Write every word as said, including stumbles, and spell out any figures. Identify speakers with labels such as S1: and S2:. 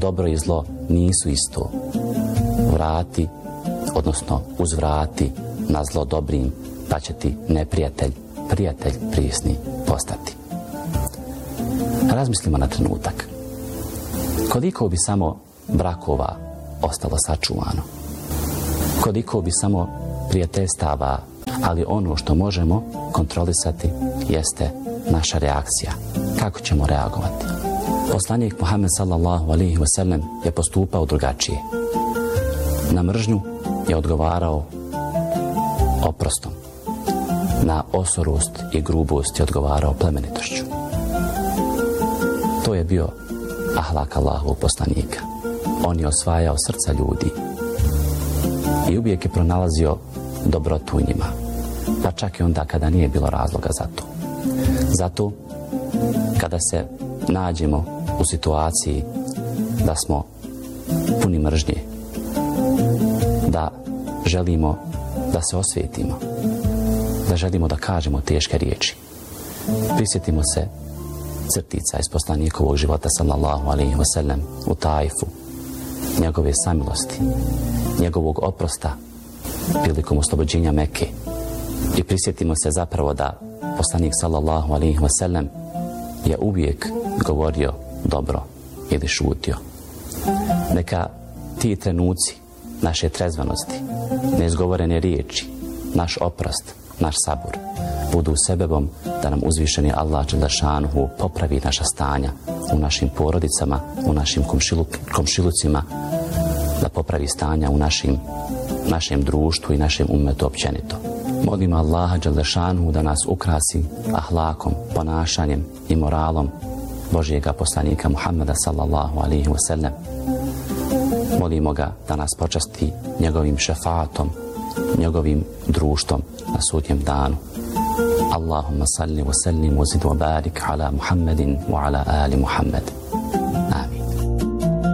S1: dobro i zlo nisu isto. Vrati, odnosno uzvrati na zlo dobrim, pa će ti neprijatelj, prijatelj prisni postati. Razmislimo na trenutak. Koliko bi samo brakova ostalo sačuvano? Koliko bi samo prijateljstava, ali ono što možemo kontrolisati jeste naša reakcija. Kako ćemo reagovati? Poslanik Muhammed sallallahu alejhi ve sellem je postupao drugačije. Na mržnju je odgovarao oprostom. Na osorost i grubost je odgovarao plemenitošću. To je bio ahlak Allahovog poslanika. On je osvajao srca ljudi i uvijek je pronalazio dobrotu u njima, pa čak i onda kada nije bilo razloga za to. Zato, kada se nađemo u situaciji da smo puni mržnje, da želimo da se osvetimo, da želimo da kažemo teške riječi, prisjetimo se crtica iz poslanikovog života sallallahu alejhi ve sellem u Tajfu, njegove samilosti, njegovog oprosta prilikom oslobođenja Mekke, i prisjetimo se zapravo da poslanik sallallahu alejhi ve sellem je uvijek govorio dobro ili šutio. Neka ti trenuci naše trezvenosti, neizgovorene riječi, naš oprost, naš sabur budu sebebom da nam uzvišeni Allah dželle šanuhu popravi naša stanja u našim porodicama, u našim komšilu, komšilucima, da popravi stanja u našim, našem društvu i našem ummetu općenito. Molimo Allaha dželle šanuhu da nas ukrasi ahlakom, ponašanjem i moralom Božjega poslanika Muhammeda sallallahu alejhi ve sellem. Molimo ga da nas počasti njegovim šefatom, njegovim društvom na sudnjem danu. Allahumma salli wa sallim wa zid wa barik ala Muhammedin wa ala ali Muhammed.